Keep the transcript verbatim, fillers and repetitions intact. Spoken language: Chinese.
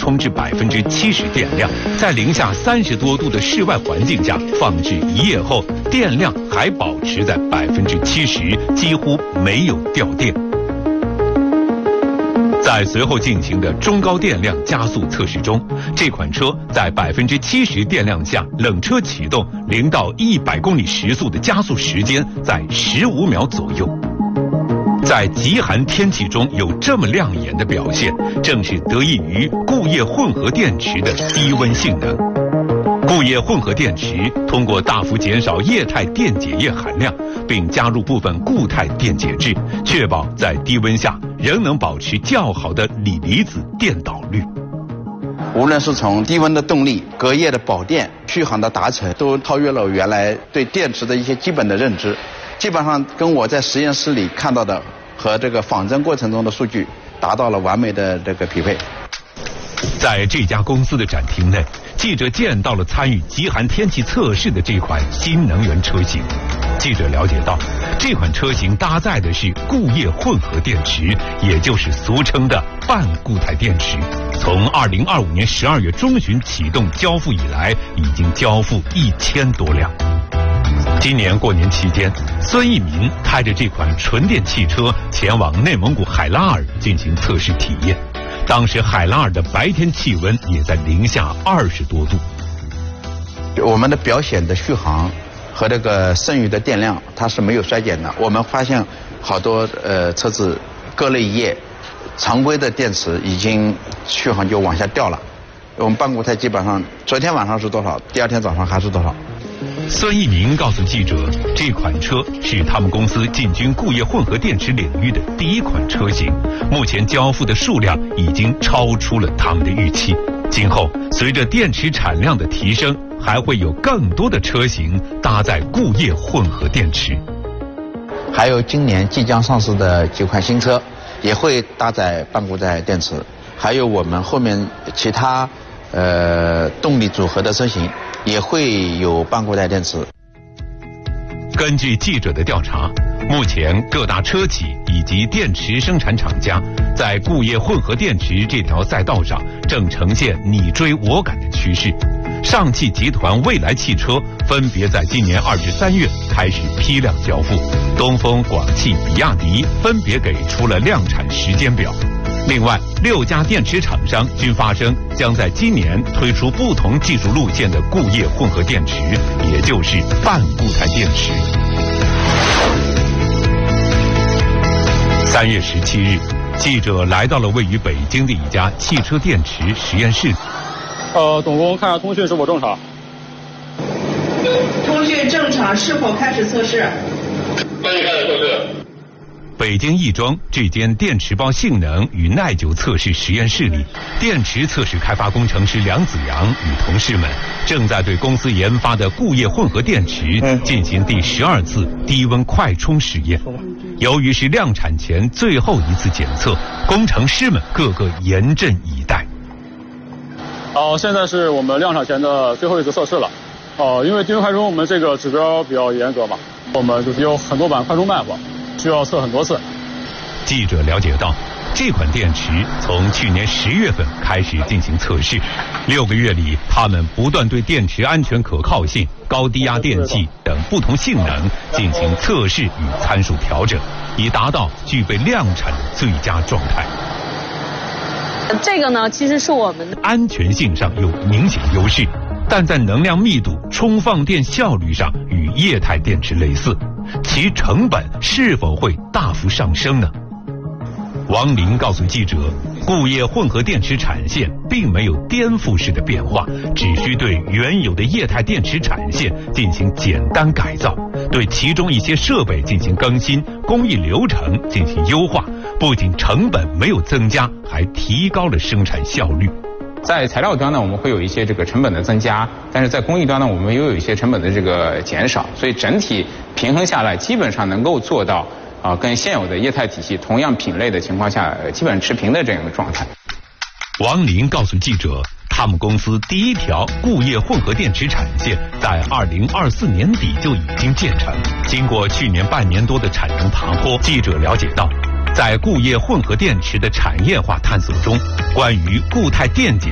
充至百分之七十电量，在零下三十多度的室外环境下放置一夜后，电量还保持在百分之七十，几乎没有掉电。在随后进行的中高电量加速测试中，这款车在百分之七十电量下冷车启动，零到一百公里时速的加速时间在十五秒左右。在极寒天气中有这么亮眼的表现，正是得益于固液混合电池的低温性能。固液混合电池通过大幅减少液态电解液含量，并加入部分固态电解质，确保在低温下仍能保持较好的锂离子电导率。 无论是从低温的动力、隔夜的保电、续航的达成，都超越了我原来对电池的一些基本的认知，基本上跟我在实验室里看到的和这个仿真过程中的数据达到了完美的这个匹配。 在这家公司的展厅内，记者见到了参与极寒天气测试的这款新能源车型。记者了解到，这款车型搭载的是固液混合电池，也就是俗称的半固态电池。从二零二五年十二月中旬启动交付以来，已经交付一千多辆。今年过年期间，孙一民开着这款纯电汽车前往内蒙古海拉尔进行测试体验。当时海拉尔的白天气温也在零下二十多度。 我们的表显的续航和这个剩余的电量它是没有衰减的。我们发现好多呃车子隔了一夜，常规的电池已经续航就往下掉了。我们半固态基本上昨天晚上是多少，第二天早上还是多少。 孙一鸣告诉记者，这款车是他们公司进军固液混合电池领域的第一款车型，目前交付的数量已经超出了他们的预期。今后随着电池产量的提升，还会有更多的车型搭载固液混合电池。 还有今年即将上市的几款新车也会搭载半固态电池，还有我们后面其他呃动力组合的车型也会有半固态电池。 根据记者的调查，目前各大车企以及电池生产厂家在固液混合电池这条赛道上正呈现你追我赶的趋势。上汽集团蔚来汽车分别在今年二至三月开始批量交付，东风、广汽、比亚迪分别给出了量产时间表。另外，六家电池厂商均发声，将在今年推出不同技术路线的固液混合电池，也就是半固态电池。三月十七日，记者来到了位于北京的一家汽车电池实验室。 呃，总工看下通讯是否正常。 通讯正常，是否开始测试？ 欢迎开始测试。 北京亦庄这间电池包性能与耐久测试实验室里，电池测试开发工程师梁子阳与同事们正在对公司研发的固液混合电池进行第十二次低温快充实验。由于是量产前最后一次检测，工程师们个个严阵以待。 好、呃，现在是我们量产前的最后一次测试了。哦、呃，因为低温快充我们这个指标比较严格嘛，我们就是有很多版快充办法，需要测很多次。 记者了解到，这款电池从去年十月份开始进行测试，六个月里，他们不断对电池安全可靠性、高低压电器等不同性能进行测试与参数调整，以达到具备量产的最佳状态。 这个呢，其实是我们的安全性上有明显优势，但在能量密度、充放电效率上与液态电池类似，其成本是否会大幅上升呢？王林告诉记者，固液混合电池产线并没有颠覆式的变化，只需对原有的液态电池产线进行简单改造，对其中一些设备进行更新，工艺流程进行优化，不仅成本没有增加，还提高了生产效率。 在材料端呢，我们会有一些这个成本的增加，但是在工艺端呢，我们又有一些成本的这个减少，所以整体平衡下来，基本上能够做到啊、呃，跟现有的液态体系同样品类的情况下，呃、基本持平的这样一个状态。 王林告诉记者，他们公司第一条固液混合电池产线在二零二四年底就已经建成。经过去年半年多的产能爬坡，记者了解到，在固液混合电池的产业化探索中，关于固态电解